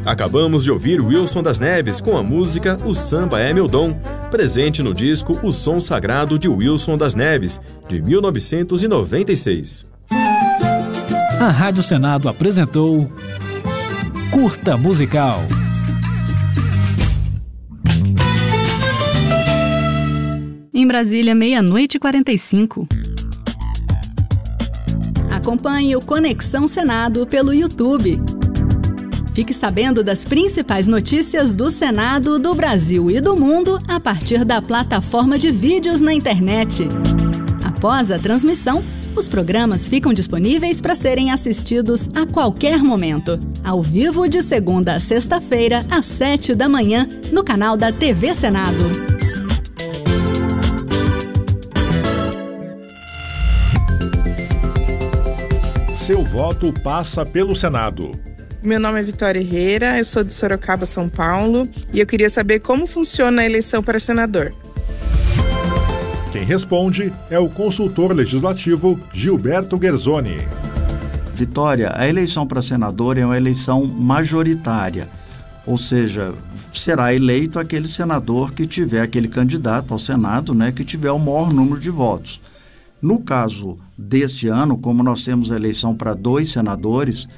Acabamos de ouvir Wilson das Neves com a música O Samba é Meu Dom, presente no disco O Som Sagrado de Wilson das Neves, de 1996. A Rádio Senado apresentou Curta Musical. Em Brasília, 00:45. Acompanhe o Conexão Senado pelo YouTube. Fique sabendo das principais notícias do Senado, do Brasil e do mundo a partir da plataforma de vídeos na internet. Após a transmissão, os programas ficam disponíveis para serem assistidos a qualquer momento, ao vivo de segunda a sexta-feira, às 7 da manhã, no canal da TV Senado. Seu voto passa pelo Senado. Meu nome é Vitória Herrera, eu sou de Sorocaba, São Paulo, e eu queria saber como funciona a eleição para senador. Quem responde é o consultor legislativo Gilberto Guerzoni. Vitória, a eleição para senador é uma eleição majoritária, ou seja, será eleito aquele senador que tiver, aquele candidato ao Senado, que tiver o maior número de votos. No caso deste ano, como nós temos a eleição para 2 senadores,